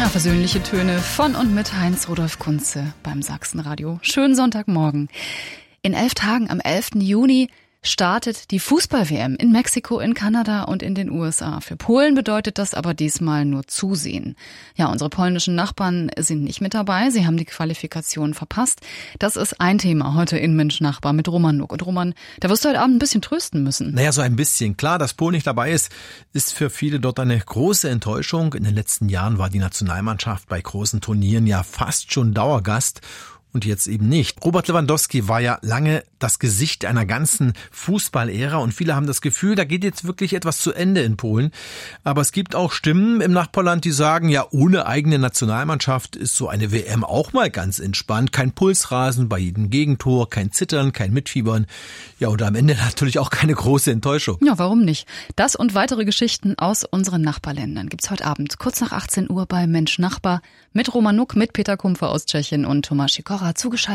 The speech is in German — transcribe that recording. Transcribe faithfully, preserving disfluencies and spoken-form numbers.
Ja, versöhnliche Töne von und mit Heinz-Rudolf Kunze beim Sachsenradio. Schönen Sonntagmorgen. In elf Tagen am elften Juni startet die Fußball-W M in Mexiko, in Kanada und in den U S A. Für Polen bedeutet das aber diesmal nur Zusehen. Ja, unsere polnischen Nachbarn sind nicht mit dabei. Sie haben die Qualifikation verpasst. Das ist ein Thema heute in Mensch Nachbar mit Roman Nuck. Und Roman, da wirst du heute Abend ein bisschen trösten müssen. Naja, so ein bisschen. Klar, dass Polen nicht dabei ist, ist für viele dort eine große Enttäuschung. In den letzten Jahren war die Nationalmannschaft bei großen Turnieren ja fast schon Dauergast. Und jetzt eben nicht. Robert Lewandowski war ja lange das Gesicht einer ganzen Fußballära und viele haben das Gefühl, da geht jetzt wirklich etwas zu Ende in Polen. Aber es gibt auch Stimmen im Nachbarland, die sagen, ja, ohne eigene Nationalmannschaft ist so eine W M auch mal ganz entspannt. Kein Pulsrasen bei jedem Gegentor, kein Zittern, kein Mitfiebern. Ja, und am Ende natürlich auch keine große Enttäuschung. Ja, warum nicht? Das und weitere Geschichten aus unseren Nachbarländern gibt's heute Abend kurz nach achtzehn Uhr bei Mensch Nachbar mit Roman Nuck, mit Peter Kumpfer aus Tschechien und Thomas Sikora zugeschaltet.